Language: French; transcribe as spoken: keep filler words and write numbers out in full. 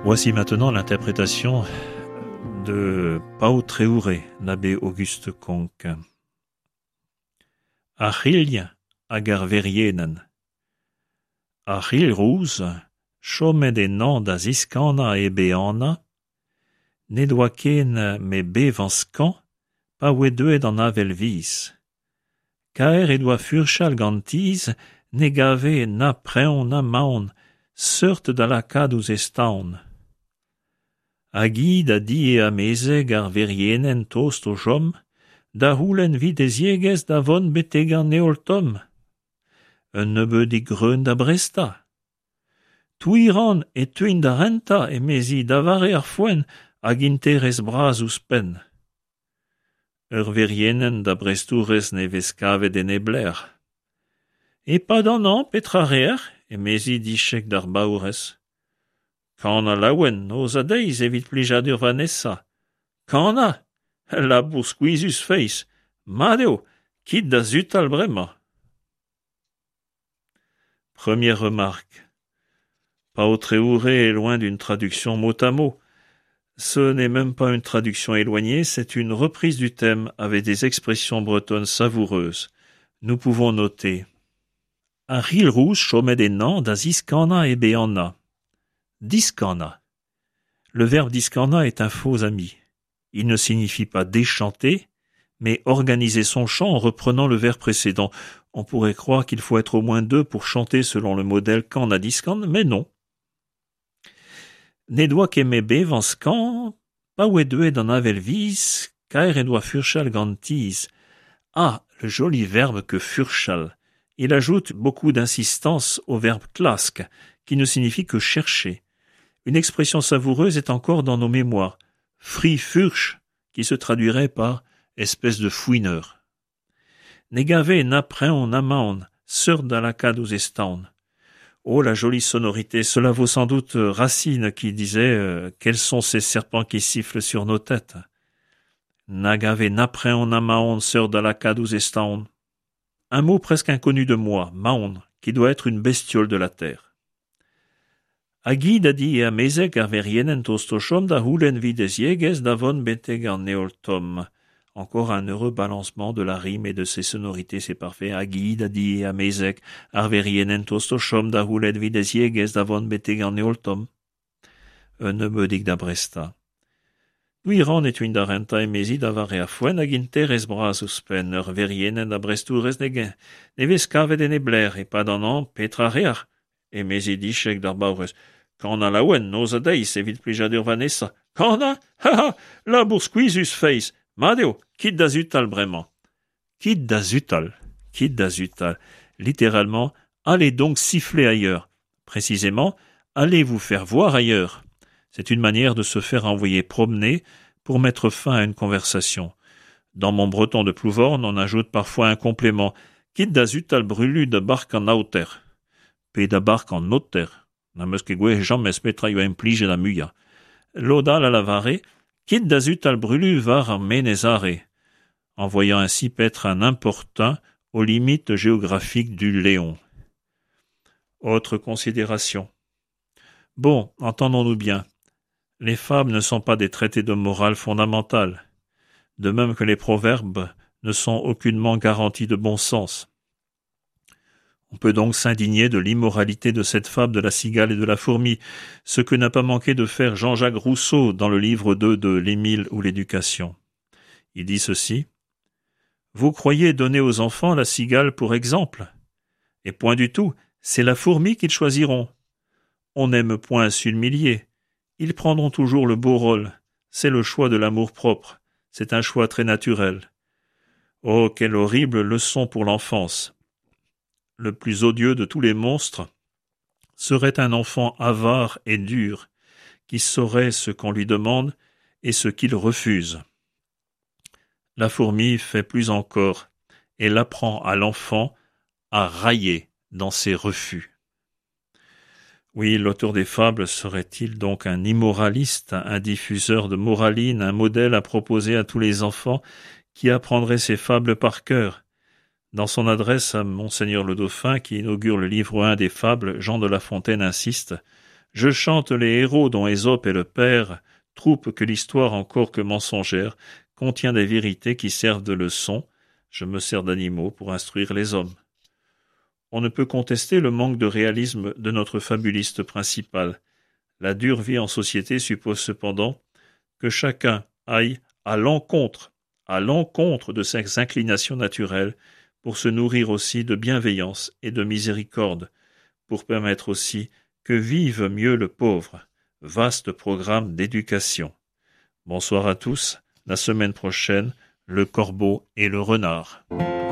Voici maintenant l'interprétation de Pau Tréouré, l'abbé Auguste Conque. Achille agar verienen. Achille rouse, chome de nan da ziskana e beana, ne doa ken me bevanskan, pa oe deuet an avel vis. Kaer e doa furchal gantiz, ne gave na preon na maon, seurt da la kad ouz estaon. Hagi da di e amezeg ar verienen tost o jom, da houlen vid e ziegez da von betegan neol tom. Un nebeudi greun da bresta. Touiran e tuin da renta e mezi da vare ar foen hag interez braz ouz pen. Ur verienen da brestourez ne vez kavet en ebler. E pa dan an petra reer e mezi dichek d'ar baourez. Kana laouen noz a deiz evit plijadur Vanessa. Kana, la bourskouizus feiz, madeo, kit da zutal bremañ. Première remarque. Pau Tréouré est loin d'une traduction mot à mot. Ce n'est même pas une traduction éloignée, c'est une reprise du thème avec des expressions bretonnes savoureuses. Nous pouvons noter Achille rouge chome des nan da ziskana e beana. Diskana. Le verbe diskana est un faux ami. Il ne signifie pas déchanter, mais organiser son chant en reprenant le verbe précédent. On pourrait croire qu'il faut être au moins deux pour chanter selon le modèle kana diskan, mais non. Ne doa ket me bevanskan, pa oe deuet an avel vis, kaer e doa furchal gantiz. Ah, le joli verbe que furchal. Il ajoute beaucoup d'insistance au verbe klask, qui ne signifie que chercher. Une expression savoureuse est encore dans nos mémoires. Fri furch, qui se traduirait par espèce de fouineur. Negave na preon na maon, seurt da la kad ouz estaon. Oh, la jolie sonorité, cela vaut sans doute Racine qui disait euh, « Quels sont ces serpents qui sifflent sur nos têtes ?» Nagave na preon na maon, seurt da la kad ouz estaon. Un mot presque inconnu de moi, maon, qui doit être une bestiole de la terre. Hagi da di e amezeg ar verienen tost o chom da houlen vid e ziegez da von beteg an neol tom. Encore un heureux balancement de la rime et de ses sonorités, c'est parfait. Hagi da di e amezeg ar verienen tost o chom da houlen vid e ziegez da von beteg an neol tom. Un nebedik da bresta. Douiran et tuin da renta e mezi da vare a foen hag interez braz ouz pen. Ur verienen da brestourez negen. Ne vez kavet en ebler e pa dan an petra rear. E mezi dichek d'ar baourez. Kana laouen noz a deiz evit plijadur Vanessa. Kana, ha ha, la bourskouizus feiz. Madeo, kit da zutal bremañ. Kit da zutal, kit da zutal. Littéralement, allez donc siffler ailleurs. Précisément, allez vous faire voir ailleurs. C'est une manière de se faire envoyer promener pour mettre fin à une conversation. Dans mon breton de Plouvorne, on ajoute parfois un complément. Kit da zutal brulu da bark an aoter. Pe da bark an oter. Na meus ket gwech jam ez petra yo en plije da muia. Lodal a la vare, kit da zutal brulu var ar menezare, envoyant ainsi paître un importun aux limites géographiques du Léon. Autre considération. Bon, entendons-nous bien. Les fables ne sont pas des traités de morale fondamentale, de même que les proverbes ne sont aucunement garantis de bon sens. On peut donc s'indigner de l'immoralité de cette fable de la cigale et de la fourmi, ce que n'a pas manqué de faire Jean-Jacques Rousseau dans le livre deux de l'Émile ou l'éducation. Il dit ceci. « Vous croyez donner aux enfants la cigale pour exemple ? Et point du tout, c'est la fourmi qu'ils choisiront. On n'aime point à s'humilier. Ils prendront toujours le beau rôle. C'est le choix de l'amour-propre. C'est un choix très naturel. Oh, quelle horrible leçon pour l'enfance ! Le plus odieux de tous les monstres serait un enfant avare et dur, qui saurait ce qu'on lui demande et ce qu'il refuse. La fourmi fait plus encore, elle apprend à l'enfant à railler dans ses refus. Oui, l'auteur des fables serait-il donc un immoraliste, un diffuseur de moraline, un modèle à proposer à tous les enfants qui apprendraient ces fables par cœur? Dans son adresse à Monseigneur le Dauphin, qui inaugure le livre un des fables, Jean de La Fontaine insiste Je chante les héros dont Ésope est le père, troupe que l'histoire encore que mensongère contient des vérités qui servent de leçon. Je me sers d'animaux pour instruire les hommes. On ne peut contester le manque de réalisme de notre fabuliste principal. La dure vie en société suppose cependant que chacun aille à l'encontre, à l'encontre de ses inclinations naturelles pour se nourrir aussi de bienveillance et de miséricorde, pour permettre aussi que vive mieux le pauvre. Vaste programme d'éducation. Bonsoir à tous. La semaine prochaine, le corbeau et le renard.